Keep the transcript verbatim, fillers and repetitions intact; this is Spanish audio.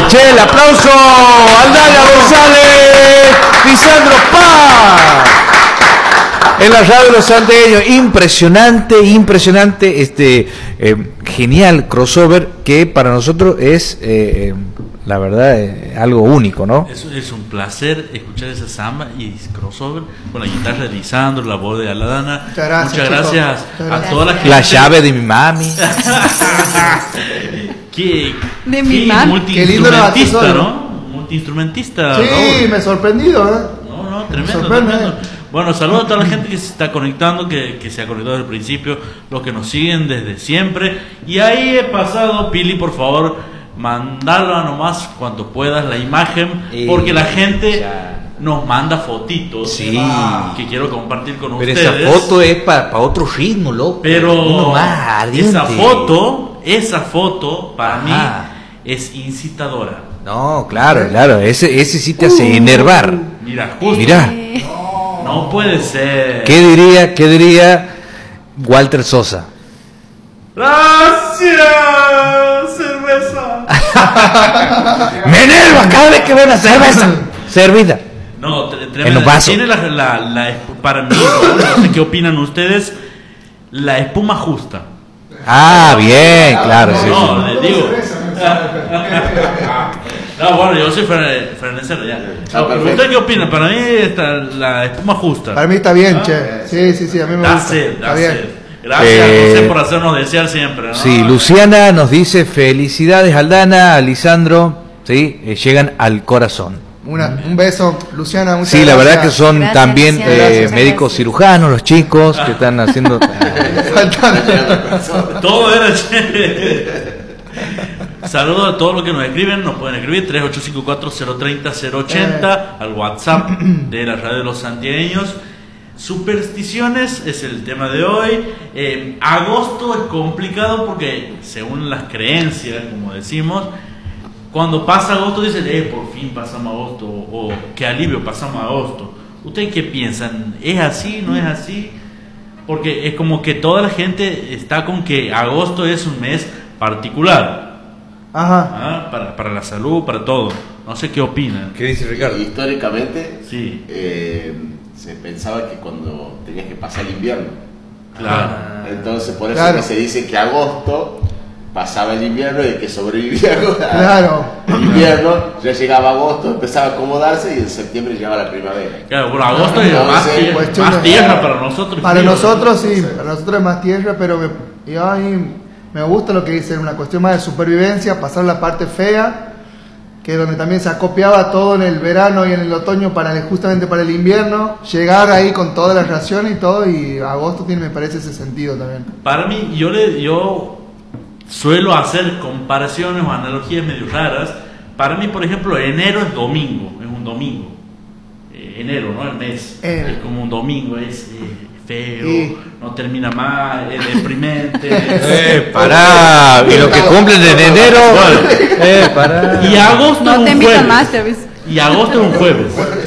Che, el aplauso. Aldana González, Lisandro Paz. En la radio de los santeños, impresionante, impresionante, este, eh, genial crossover que para nosotros es, eh, la verdad, eh, algo único, ¿no? Es, es un placer escuchar esa samba y crossover con la guitarra de Lisandro, la voz de Aldana. Muchas gracias, Muchas gracias Muchas a toda la gente. La llave de mi mami. Qué, De mi qué mami. multiinstrumentista, Qué lindo ¿no? Multiinstrumentista. Sí, Raúl. me he sorprendido, ¿eh? No, no, tremendo, sorprende. tremendo. Bueno, saludos a toda la gente que se está conectando, que, que se ha conectado desde el principio, los que nos siguen desde siempre. Y ahí he pasado, Pili, por favor, mandarla nomás cuanto puedas la imagen, porque la gente ya. nos manda fotitos Sí. que quiero compartir con Pero ustedes. esa foto es para pa otro ritmo, loco. Pero Uno más ardiente. esa foto, esa foto para Ajá. mí es incitadora. No, claro, claro. Ese, ese sí te hace enervar. Mira, justo. Mirá. No puede ser. ¿Qué diría, qué diría Walter Sosa? Gracias, cerveza. ¡Me enerva cada vez que veo una cerveza! Servida. No, tre- En los tremenda. vasos. Tiene la, la, la esp- para mí, no sé qué opinan ustedes, la espuma justa. Ah, bien, claro, sí, No, sí. le digo. No, bueno, yo soy frenecero ya. No, pero ¿ustedes qué opinan? Para mí está la espuma justa. Para mí está bien, Ah, che. Sí, sí, sí, a mí me Da gusta. sed, Está da bien. sed. Gracias, Eh, José, por hacernos desear siempre, ¿no? Sí, Luciana nos dice felicidades Aldana, a Lisandro, sí, eh, llegan al corazón. Una, un beso, Luciana. Muchas Sí, la verdad que gracias. son Gracias, también Luciana. eh, Gracias, médicos gracias. cirujanos, los chicos que están haciendo. Todo era chévere. Saludos a todos los que nos escriben. Nos pueden escribir tres ocho cinco cuatro cero tres cero cero ocho cero al WhatsApp de la radio de los santiagueños. Supersticiones es el tema de hoy. Eh, agosto es complicado porque según las creencias, como decimos, cuando pasa agosto dicen, eh, por fin pasamos agosto, o qué alivio pasamos agosto. ¿Ustedes qué piensan? ¿Es así? ¿No es así? Porque es como que toda la gente está con que agosto es un mes particular. Ajá. ¿Ah? Para, para la salud, para todo. No sé qué opinan. ¿Qué dice Ricardo? Históricamente, Sí, eh, se pensaba que cuando tenías que pasar el invierno. claro. Entonces, por eso Claro. que se dice que agosto pasaba el invierno y que sobrevivía Claro. el invierno, ya llegaba agosto, empezaba a acomodarse y en septiembre llegaba la primavera. Claro, bueno, agosto es No, más, sí, tie- cuestión más de- tierra para nosotros. Para frío. nosotros sí, para nosotros es más tierra, pero me, y a mí me gusta lo que dicen, una cuestión más de supervivencia, pasar la parte fea, que es donde también se acopiaba todo en el verano y en el otoño para el- justamente para el invierno, llegar ahí con todas las raciones y todo, y agosto tiene, me parece, ese sentido también. Para mí, yo le yo suelo hacer comparaciones o analogías medio raras. Para mí, por ejemplo, enero es domingo, es un domingo. Eh, enero, ¿no? El mes. Eh. Es como un domingo, es eh, feo, Y- no termina mal, es deprimente. Eh, pará, y lo que cumplen en enero. Eh, pará. Y agosto es No un te invitan jueves. más, te ves. Y agosto es un jueves.